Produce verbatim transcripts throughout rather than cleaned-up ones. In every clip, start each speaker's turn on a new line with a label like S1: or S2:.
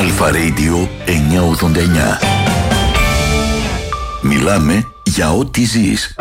S1: Αλφα Radio εννιακόσια ογδόντα εννιά. Μιλάμε για ό,τι ζεις.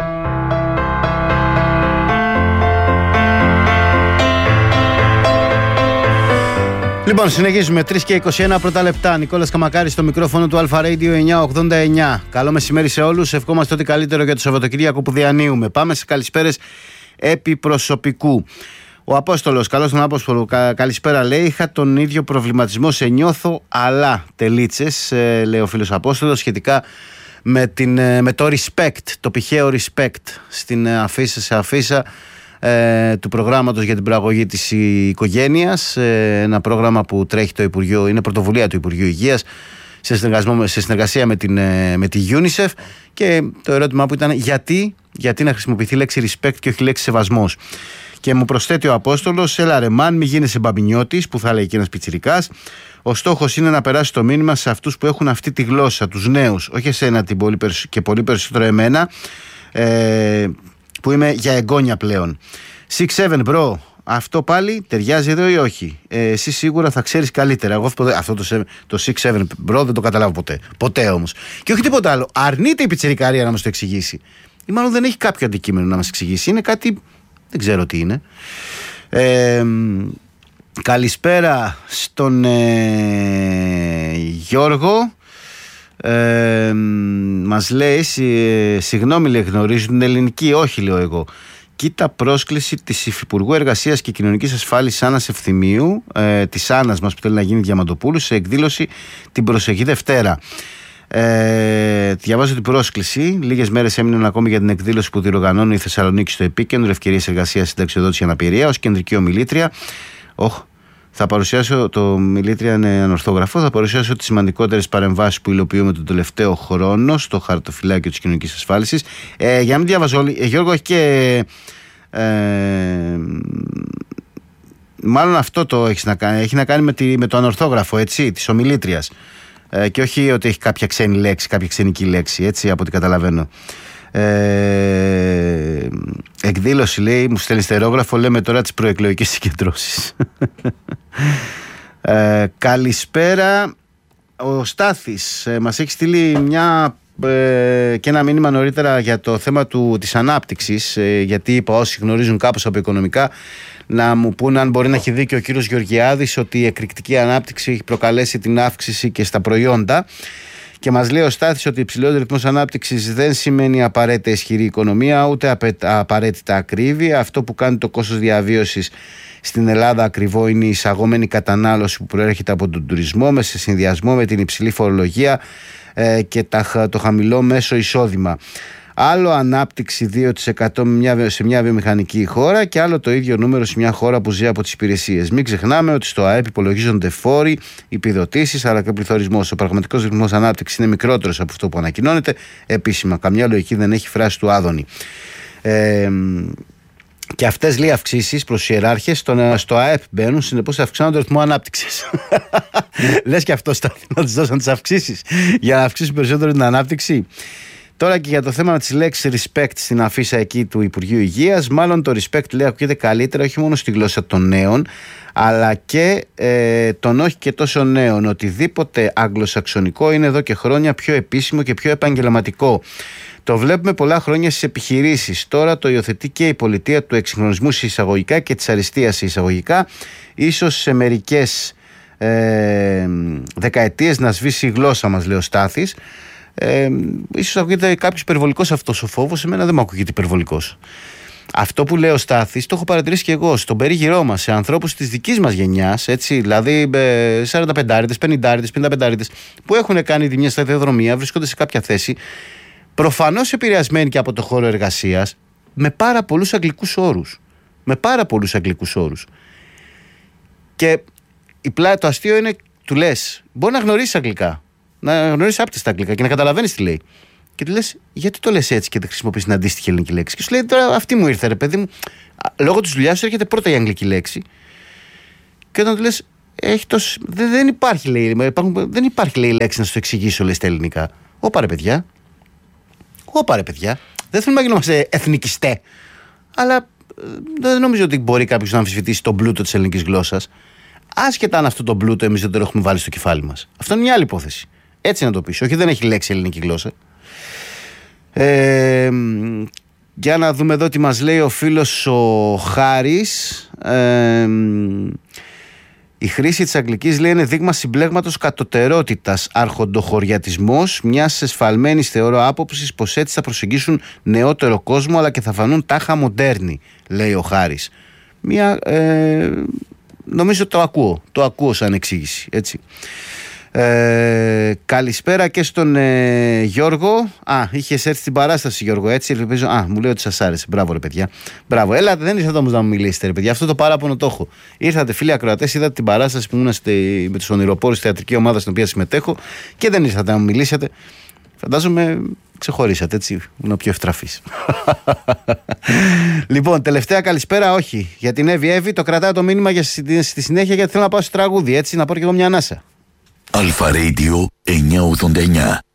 S2: Λοιπόν, συνεχίζουμε. τρεις και είκοσι ένα πρώτα λεπτά. Νικόλας Καμακάρης στο μικρόφωνο του Αλφα Radio εννιακόσια ογδόντα εννιά. Καλό μεσημέρι σε όλους. Ευχόμαστε ό,τι καλύτερο για το Σαββατοκύριακο που διανύουμε. Πάμε σε καλησπέρες επί προσωπικού. Ο Απόστολος, καλώς τον Απόστολο. Κα, καλησπέρα, λέει. Είχα τον ίδιο προβληματισμό σε νιώθω, αλλά τελίτσες, ε, λέει ο φίλος Απόστολος, σχετικά με, την, με το respect, το πηχαίο respect στην αφίσα, σε αφίσα ε, του προγράμματος για την προαγωγή της οικογένειας. Ε, ένα πρόγραμμα που τρέχει το Υπουργείο, είναι πρωτοβουλία του Υπουργείου Υγείας σε, σε συνεργασία με, την, με τη UNICEF. Και το ερώτημα που ήταν γιατί, γιατί να χρησιμοποιηθεί λέξη respect και όχι λέξη σεβασμός. Και μου προσθέτει ο Απόστολος, έλα ρε μαν, μη γίνεσαι μπαμπινιώτης, που θα λέει και ένας πιτσιρικάς. Ο στόχος είναι να περάσει το μήνυμα σε αυτούς που έχουν αυτή τη γλώσσα, τους νέους, όχι εσένα την πολύ περισ... και πολύ περισσότερο εμένα, ε, που είμαι για εγγόνια πλέον. έξι επτά bro, αυτό πάλι ταιριάζει εδώ ή όχι? Ε, εσύ σίγουρα θα ξέρεις καλύτερα. Εγώ αυτό το, το έξι επτά bro δεν το καταλάβω ποτέ. Ποτέ όμως. Και όχι τίποτα άλλο. Αρνείται η πιτσιρικάρια να μας το εξηγήσει. Ή μάλλον δεν έχει κάποιο αντικείμενο να μας εξηγήσει. Είναι κάτι. Δεν ξέρω τι είναι. Ε, καλησπέρα στον ε, Γιώργο. Ε, μας λέει, συγγνώμη, λέει, γνωρίζουν την ελληνική? Όχι, λέω εγώ. Κοίτα πρόσκληση της Υφυπουργού Εργασίας και Κοινωνικής Ασφάλισης Άννας Ευθυμίου, ε, της Άννας μας που θέλει να γίνει Διαμαντοπούλου, σε εκδήλωση την προσεχή Δευτέρα. Ε, διαβάζω την πρόσκληση. Λίγες μέρες έμειναν ακόμη για την εκδήλωση που διοργανώνει η Θεσσαλονίκη στο Επίκεντρο Ευκαιρίες Εργασίας Συνταξιοδότηση Αναπηρία ως κεντρική ομιλήτρια. Oh, θα παρουσιάσω, το μιλήτρια είναι ανορθόγραφο, θα παρουσιάσω τις σημαντικότερες παρεμβάσεις που υλοποιούμε τον τελευταίο χρόνο στο χαρτοφυλάκιο της κοινωνικής ασφάλισης. Ε, για να μην διαβάζω όλοι, ε, Γιώργο, έχει και. Ε, μάλλον αυτό το έχει να κάνει, έχει να κάνει με, τη, με το ανορθόγραφο, έτσι, της ομιλήτριας. Ε, και όχι ότι έχει κάποια ξένη λέξη, κάποια ξενική λέξη, έτσι, από ό,τι καταλαβαίνω. Ε, εκδήλωση, λέει, μου στέλνει στερόγραφο, λέμε τώρα τις προεκλογικές συγκεντρώσεις. ε, καλησπέρα. Ο Στάθης ε, μας έχει στείλει μια ε, και ένα μήνυμα νωρίτερα για το θέμα του, της ανάπτυξης, ε, γιατί είπα όσοι γνωρίζουν κάπως από οικονομικά να μου πούν αν μπορεί να έχει δίκιο ο κύριος Γεωργιάδης ότι η εκρηκτική ανάπτυξη έχει προκαλέσει την αύξηση και στα προϊόντα. Και μας λέει ο Στάθης ότι υψηλός ρυθμός ανάπτυξης δεν σημαίνει απαραίτητα ισχυρή οικονομία, ούτε απαραίτητα ακρίβεια. Αυτό που κάνει το κόστος διαβίωσης στην Ελλάδα ακριβό είναι η εισαγόμενη κατανάλωση που προέρχεται από τον τουρισμό, με σε συνδυασμό με την υψηλή φορολογία ε, και τα, το χαμηλό μέσο εισόδημα. Άλλο ανάπτυξη δύο τοις εκατό σε μια βιομηχανική χώρα και άλλο το ίδιο νούμερο σε μια χώρα που ζει από τις υπηρεσίες. Μην ξεχνάμε ότι στο ΑΕΠ υπολογίζονται φόροι, επιδοτήσεις αλλά και πληθωρισμός. Ο πραγματικός ρυθμός ανάπτυξης είναι μικρότερος από αυτό που ανακοινώνεται επίσημα. Καμιά λογική δεν έχει φράση του Άδωνη. Ε, και αυτές, λέει, αυξήσεις προς τους ιεράρχες στο, στο ΑΕΠ μπαίνουν, συνεπώς αυξάνουν το ρυθμό ανάπτυξης. Λες και αυτό Στάθη, να τους δώσαν τις αυξήσεις για να αυξήσουν περισσότερο την ανάπτυξη. Τώρα και για το θέμα της λέξης respect στην αφίσα εκεί του Υπουργείου Υγείας, μάλλον το respect, λέει, ακούγεται καλύτερα όχι μόνο στη γλώσσα των νέων, αλλά και ε, των όχι και τόσο νέων. Οτιδήποτε αγγλοσαξονικό είναι εδώ και χρόνια πιο επίσημο και πιο επαγγελματικό. Το βλέπουμε πολλά χρόνια στις επιχειρήσεις. Τώρα το υιοθετεί και η πολιτεία του εξυγχρονισμού σε εισαγωγικά και της αριστείας σε εισαγωγικά. Ίσως σε μερικές ε, δεκαετίες να σβήσει η γλώσσα μας, λέει ο Στάθης. Ε, ίσως ακούγεται κάποιος υπερβολικός αυτός ο φόβος. Εμένα δεν μου ακούγεται υπερβολικός. Αυτό που λέει ο Στάθης το έχω παρατηρήσει και εγώ στον περίγυρό μας, σε ανθρώπους της δικής μας γενιάς, έτσι, δηλαδή σαρανταπεντάριδες, πενηντάριδες, πενηνταπεντάριδες που έχουν κάνει τη μια σταδιοδρομία, βρίσκονται σε κάποια θέση, προφανώς επηρεασμένοι και από το χώρο εργασίας, με πάρα πολλούς αγγλικούς όρους. Με πάρα πολλούς αγγλικούς όρους. Και η πλά, το αστείο είναι, του λες, μπορεί να γνωρίσεις αγγλικά. Να γνωρίσει άπτυστα αγγλικά και να καταλαβαίνει τι λέει. Και του λες, γιατί το λες έτσι και δεν χρησιμοποιείς την αντίστοιχη ελληνική λέξη? Και σου λέει, τώρα αυτή μου ήρθε, ρε παιδί μου. Λόγω της δουλειάς σου έρχεται πρώτα η αγγλική λέξη. Και όταν του λες, έχει τόσο... δεν, δεν υπάρχει, λέει, υπάρχουν... δεν υπάρχει, λέει, λέξη να σου το εξηγήσω, λέει, στα ελληνικά. Ωπα ρε παιδιά. Ωπα ρε παιδιά. Δεν θέλουμε να γινόμαστε εθνικιστέ. Αλλά δεν νομίζω ότι μπορεί κάποιος να αμφισβητήσει τον πλούτο της ελληνικής γλώσσας. Άσχετα αν αυτό το πλούτο εμείς δεν το έχουμε βάλει στο κεφάλι μας. Αυτό είναι μια άλλη υπόθεση. Έτσι να το πεις. Όχι, δεν έχει λέξη ελληνική γλώσσα. Ε, για να δούμε εδώ τι μας λέει ο φίλος ο Χάρης. Ε, η χρήση της αγγλικής, λέει, είναι δείγμα συμπλέγματος κατωτερότητας, αρχοντοχωριατισμός μιας εσφαλμένης, θεωρώ, άποψης πως έτσι θα προσεγγίσουν νεότερο κόσμο αλλά και θα φανούν τάχα μοντέρνοι, λέει ο Χάρης. Μια, ε, νομίζω το ακούω, το ακούω σαν εξήγηση, έτσι. Ε, καλησπέρα και στον ε, Γιώργο. Α, είχε έρθει στην παράσταση, Γιώργο, έτσι. Ελπίζω. Α, μου λέει ότι σας άρεσε. Μπράβο, ρε παιδιά. Μπράβο. Έλατε, δεν ήρθατε όμως να μου μιλήσετε, ρε παιδιά. Αυτό το παράπονο το έχω. Ήρθατε, φίλοι ακροατές, είδατε την παράσταση που ήμουν με τους ονειροπόρους στη θεατρική ομάδα στην οποία συμμετέχω και δεν ήρθατε να μου μιλήσετε. Φαντάζομαι ξεχωρίσατε, έτσι. Ήμουν πιο ευτραφής. Λοιπόν, τελευταία καλησπέρα, όχι. Για την Εύη Εύη, το κρατάω το μήνυμα για στη, στη συνέχεια γιατί θέλω να πάω στο τραγούδι, έτσι, να πω και εγώ μια ανάσα.
S1: Αλφα Radio εννιακόσια ογδόντα εννιά.